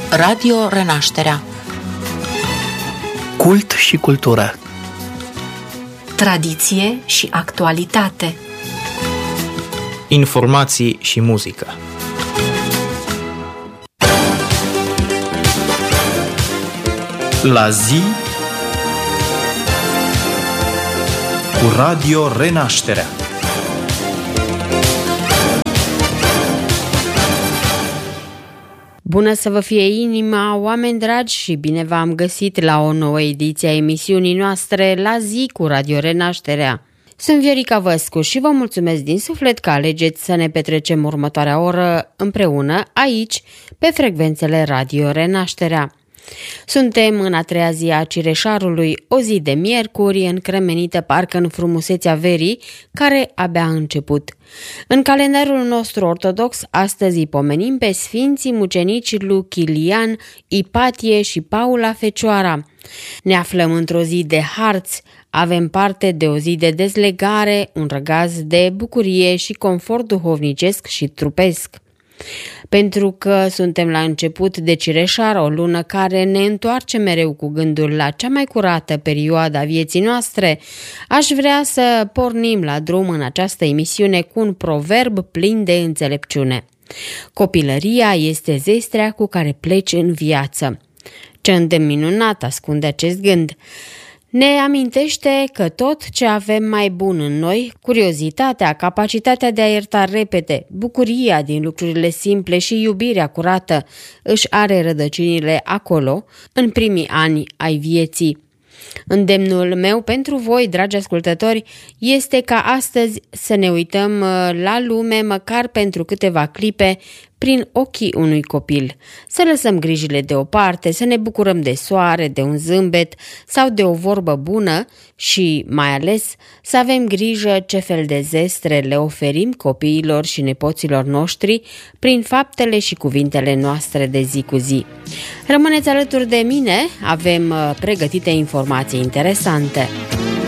Radio Renașterea. Cult și cultură. Tradiție și actualitate. Informații și muzică. La zi cu Radio Renașterea. Bună să vă fie inima, oameni dragi, și bine v-am găsit la o nouă ediție a emisiunii noastre La zi cu Radio Renașterea. Sunt Viorica Văscu și vă mulțumesc din suflet că alegeți să ne petrecem următoarea oră împreună aici, pe frecvențele Radio Renașterea. Suntem în a treia zi a Cireșarului, o zi de miercuri încremenită parcă în frumusețea verii, care abia a început. În calendarul nostru ortodox, astăzi îi pomenim pe sfinții mucenici Luchilian, Ipatie și Paula Fecioara. Ne aflăm într-o zi de harți, avem parte de o zi de dezlegare, un răgaz de bucurie și confort duhovnicesc și trupesc. Pentru că suntem la început de Cireșar, o lună care ne întoarce mereu cu gândul la cea mai curată perioadă a vieții noastre, aș vrea să pornim la drum în această emisiune cu un proverb plin de înțelepciune. Copilăria este zestrea cu care pleci în viață. Ce îndemn minunat ascunde acest gând! Ne amintește că tot ce avem mai bun în noi, curiozitatea, capacitatea de a ierta repede, bucuria din lucrurile simple și iubirea curată, își are rădăcinile acolo, în primii ani ai vieții. Îndemnul meu pentru voi, dragi ascultători, este ca astăzi să ne uităm la lume măcar pentru câteva clipe prin ochii unui copil. Să lăsăm grijile deoparte, să ne bucurăm de soare, de un zâmbet sau de o vorbă bună și, mai ales, să avem grijă ce fel de zestre le oferim copiilor și nepoților noștri prin faptele și cuvintele noastre de zi cu zi. Rămâneți alături de mine, avem pregătite informații interesante.